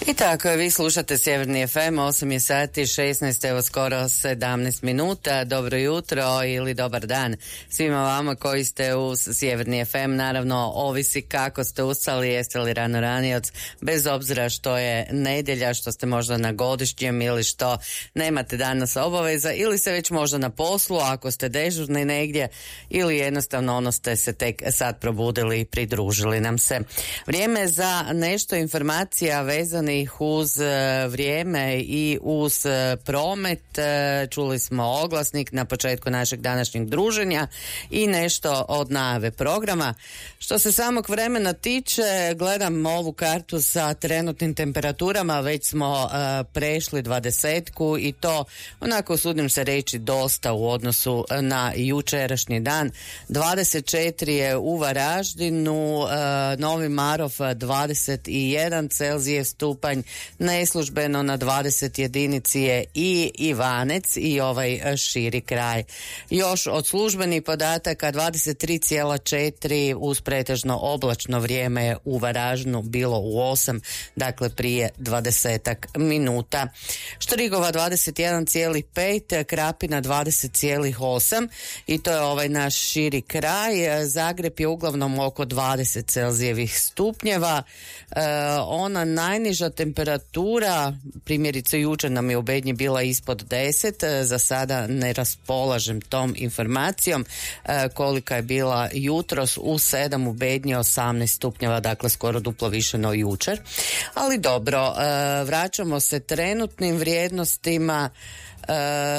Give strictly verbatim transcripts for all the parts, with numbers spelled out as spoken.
I tako je, vi slušate Sjeverni ef em, osam je sati, šesnaest, evo skoro sedamnaest minuta. Dobro jutro ili dobar dan svima vama koji ste uz Sjeverni ef em. Naravno, ovisi kako ste ustali, jeste li rano ranioc, bez obzira što je nedjelja, što ste možda na godišnjem ili što nemate danas obaveza ili se već možda na poslu, ako ste dežurni negdje ili jednostavno ono ste se tek sad probudili i pridružili nam se. Vrijeme za nešto informacija vezanih uz vrijeme i uz promet. Čuli smo oglasnik na početku našeg današnjeg druženja i nešto od najave programa. Što se samog vremena tiče, gledam ovu kartu sa trenutnim temperaturama, već smo uh, prešli dvadesetku i to onako usudim se reći dosta u odnosu na jučerašnji dan. dvadeset četiri je u Varaždinu, uh, Novi Marof dvadeset jedan Celzijev stupanj, neslužbeno na dvadeset jedinici je i Ivanec i ovaj širi kraj. Još od službenih podataka dvadeset tri zarez četiri uz pretežno oblačno vrijeme je u Varaždinu bilo u osam, dakle prije dvadesetak minuta. Štrigova dvadeset jedan zarez pet, Krapina dvadeset zarez osam i to je ovaj naš širi kraj. Zagreb je uglavnom oko dvadeset Celzijevih stupnjeva. E, ona najniža temperatura, primjerice jučer nam je u Bednji bila ispod deset, za sada ne raspolažem tom informacijom e, kolika je bila jutros. U sedam u Bednji osamnaest stupnjeva, dakle skoro duplo više no jučer. Ali dobro, e, vraćamo se trenutnim vrijednostima. E,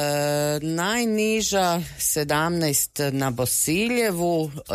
najniža sedamnaest na Bosiljevu e,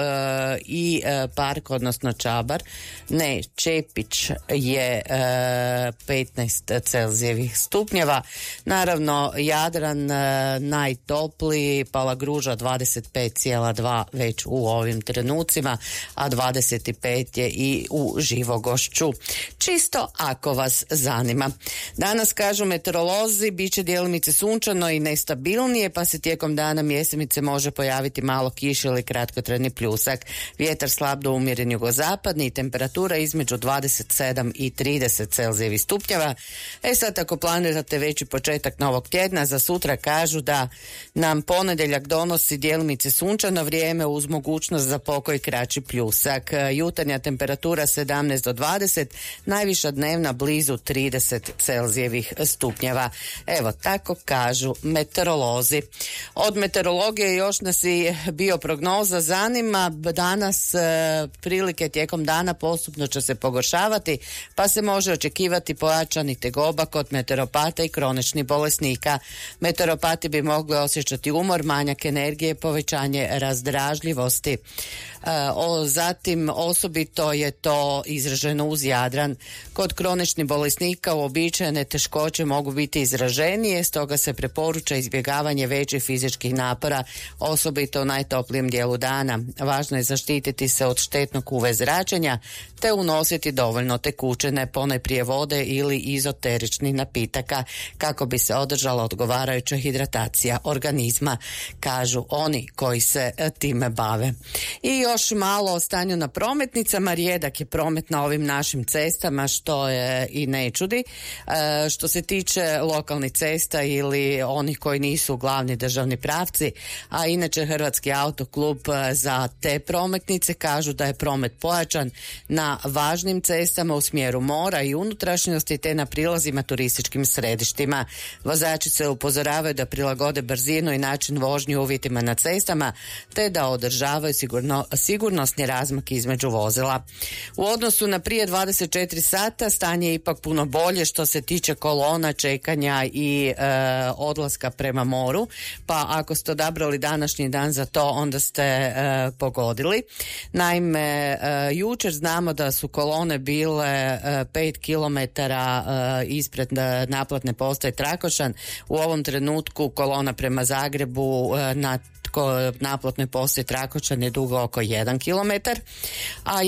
i e, park, odnosno Čabar, ne, Čepić je e, petnaest Celzijevih stupnjeva. Naravno, Jadran e, najtopliji, Palagruža dvadeset pet zarez dva već u ovim trenucima, a dvadeset pet je i u Živogošću. Čisto ako vas zanima. Danas, kažu meteorolozi, bit će djelimice sunčano i nestabilnije, pa se tijekom dana mjesemice može pojaviti malo kiše ili kratkotrajni pljusak. Vjetar slab do umjeren jugozapadni i temperatura između dvadeset sedam i trideset Celzijevih stupnjeva. E sad, ako planirate veći početak novog tjedna, za sutra kažu da nam ponedjeljak donosi djelimice sunčano vrijeme uz mogućnost za pokoj kraći pljusak. Jutarnja temperatura sedamnaest do dvadeset, najviša dnevna blizu trideset Celzijevih stupnjeva. Evo, tako kažu meteorolozi. Od meteorologije još nas i bioprognoza zanima. Danas e, prilike tijekom dana postupno će se pogoršavati, pa se može očekivati pojačani tegoba kod meteoropata i kroničnih bolesnika. Meteoropati bi mogli osjećati umor, manjak energije, povećanje razdražljivosti. E, o, zatim osobito je to izraženo uz Jadran. Kod kroničnih bolesnika uobičajene teškoće mogu biti izraženije, stoga se preporuča izbjegavanje većih fizičkih napora, osobito u najtoplijem dijelu dana. Važno je zaštititi se od štetnog U V zračenja te unositi dovoljno tekućine, ponajprije vode ili izoteričnih napitaka, kako bi se održala odgovarajuća hidratacija organizma, kažu oni koji se time bave. I još malo o stanju na prometnicama. Rijedak je promet na ovim našim cestama, što je i ne čudi. E, što se tiče lokalnih cesta ili onih koji nisu glavni državni pravci, a inače Hrvatski autoklub za te prometnice kažu da je promet pojačan na važnim cestama u smjeru mora i unutrašnjosti te na prilazima turističkim središtima. Vozači se upozoravaju da prilagode brzinu i način vožnje uvjetima na cestama te da održavaju sigurno, sigurnosni razmak između vozila. U odnosu na prije dvadeset četiri sata stanje je ipak puno bolje što se tiče kolona, čekanja i e, odlaska prema moru, pa ako ste odabrali današnji dan za to, onda ste e, pogodili. Naime, e, jučer znamo da su kolone bile e, pet kilometara e, ispred e, naplatne postaje Trakošan. U ovom trenutku kolona prema Zagrebu e, na naplatnoj postaji Trakošan je dugo oko jedan kilometar, a